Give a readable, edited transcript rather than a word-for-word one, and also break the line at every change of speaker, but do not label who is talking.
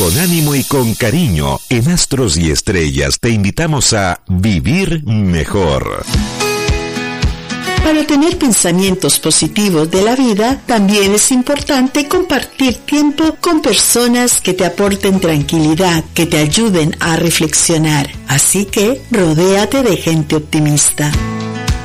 Con ánimo y con cariño, en Astros y Estrellas te invitamos a vivir mejor.
Para tener pensamientos positivos de la vida, también es importante compartir tiempo con personas que te aporten tranquilidad, que te ayuden a reflexionar. Así que, rodéate de gente optimista.